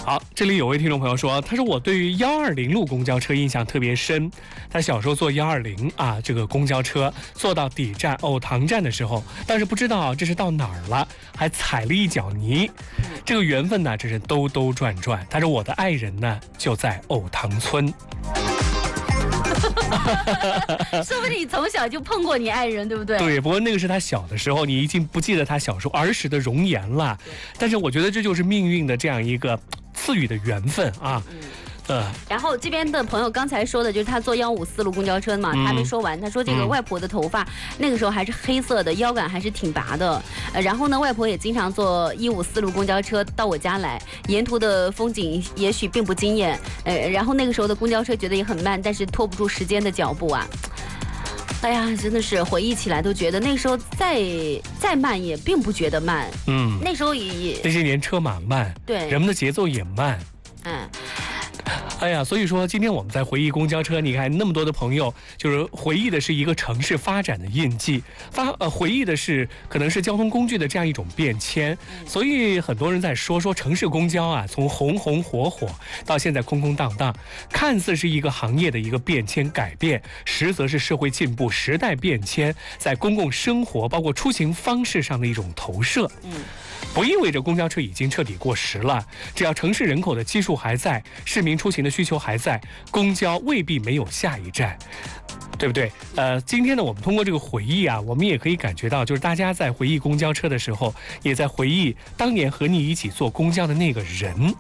好，这里有位听众朋友说，他说我对于120路公交车印象特别深。他小时候坐120啊，这个公交车坐到底站藕塘站的时候，但是不知道这是到哪儿了，还踩了一脚泥。这个缘分呢，真是兜兜转转。他说我的爱人呢就在藕塘村。 说不定你从小就碰过你爱人，对不对？ 对，不过那个是他小的时候，你已经不记得他小时候儿时的容颜了。但是我觉得这就是命运的这样一个赐予的缘分啊。 然后这边的朋友刚才说的就是他坐154路公交车嘛，他还没说完。他说这个外婆的头发那个时候还是黑色的，腰杆还是挺拔的。然后呢，外婆也经常坐154路公交车到我家来，沿途的风景也许并不惊艳。然后那个时候的公交车觉得也很慢，但是拖不住时间的脚步啊。哎呀，真的是回忆起来都觉得那时候再慢也并不觉得慢。那时候也那些年车马慢， 对， 人们的节奏也慢。哎呀，所以说今天我们在回忆公交车，你看那么多的朋友，就是回忆的是一个城市发展的印记，回忆的是可能是交通工具的这样一种变迁。所以很多人在说城市公交啊，从红红火火到现在空空荡荡，看似是一个行业的一个变迁改变，实则是社会进步、时代变迁在公共生活包括出行方式上的一种投射。不意味着公交车已经彻底过时了，只要城市人口的基数还在，市民出行的需求还在，公交未必没有下一站，对不对？今天呢，我们通过这个回忆啊，我们也可以感觉到，就是大家在回忆公交车的时候，也在回忆当年和你一起坐公交的那个人。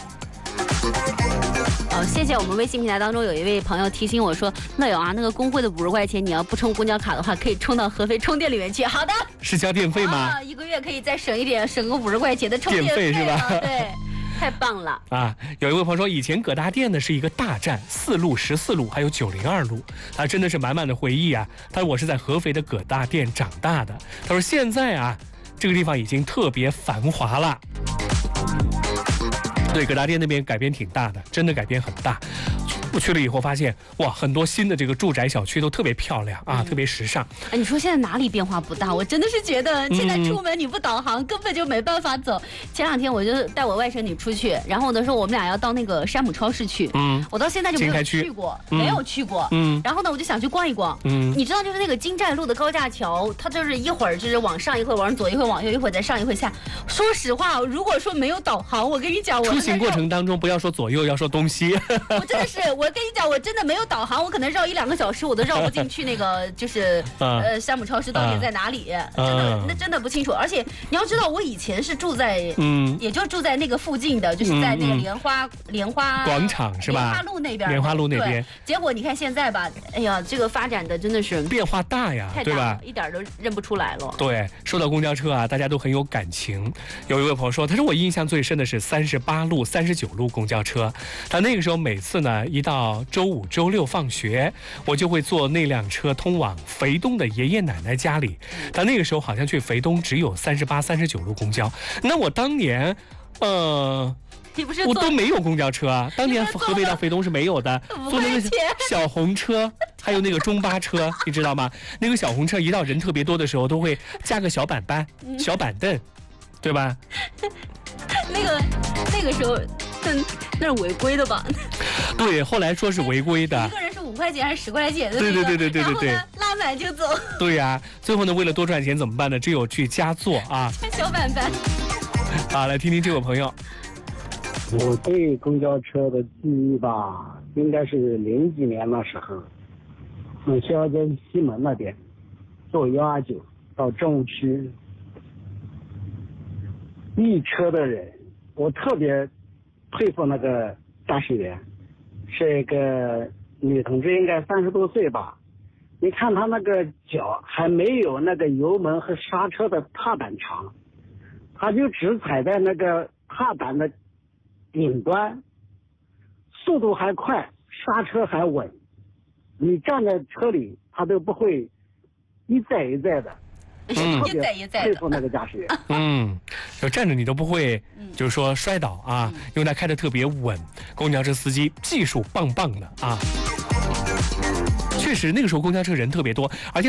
谢谢我们微信平台当中有一位朋友提醒我说，乐友啊，那个工会的50块钱，你要不充公交卡的话，可以充到合肥充电里面去。好的，是交电费吗？ 一个月可以再省一点，省个50块钱的充电费是吧？ 对，太棒了啊！有一位朋友说，以前葛大店呢是一个大站，4路、14路还有902路，他真的是满满的回忆啊。他说我是在合肥的葛大店长大的。他说现在啊，这个地方已经特别繁华了。对，葛大店那边改变挺大的，真的改变很大。我去了以后发现，哇，很多新的这个住宅小区都特别漂亮啊，特别时尚。 你说现在哪里变化不大？我真的是觉得现在出门你不导航根本就没办法走。前2天我就带我外甥女出去，然后呢说我们俩要到那个山姆超市去。我到现在就没有去过，没有去过。然后呢我就想去逛一逛。你知道就是那个金寨路的高架桥，它就是一会儿就是往上，一会儿往左，一会儿往右，一会儿再上，一会儿下。说实话，如果说没有导航，我跟你讲， 出行过程当中不要说左右，要说东西。 我真的是，我跟你讲，我真的没有导航，我可能绕1-2个小时，我都绕不进去那个就是山姆超市到底在哪里，真的不清楚。而且你要知道，我以前是住在也就住在那个附近的，就是在那个莲花广场是吧？ 莲花路那边。 莲花路那边。 结果你看现在吧，哎呀，这个发展的真的是变化大呀，对吧？ 一点都认不出来了。 对，说到公交车啊，大家都很有感情。有一位朋友说，他说我印象最深的是38路、39路公交车。他那个时候每次呢，一到周5、周6放学，我就会坐那辆车通往肥东的爷爷奶奶家里。但那个时候好像去肥东只有38、39路公交。那我当年， 你不是我都没有公交车啊。当年合肥到肥东是没有的，坐那个小红车，还有那个中巴车，你知道吗？那个小红车一到人特别多的时候，都会加个小板凳，对吧？ 那个时候，那是违规的吧？ 对，后来说是违规的。 一个人是5块钱还是10块钱的？ 对， 然后呢，拉满就走。 对呀，最后呢，为了多赚钱怎么办呢？只有去加座啊。 小板。 好，来听听这位朋友。 我对公交车的记忆吧，应该是00几年那时候，逍遥街西门那边，坐129到政务区，一车的人，我特别佩服那个驾驶员，是一个女同志，应该30多岁吧。你看她那个脚还没有那个油门和刹车的踏板长，她就只踩在那个踏板的顶端，速度还快，刹车还稳。你站在车里，她都不会一再的。 一再佩服那个驾驶员。 就站着你都不会，就是说摔倒啊，因为他开得特别稳。公交车司机技术棒棒的啊，确实那个时候公交车人特别多，而且。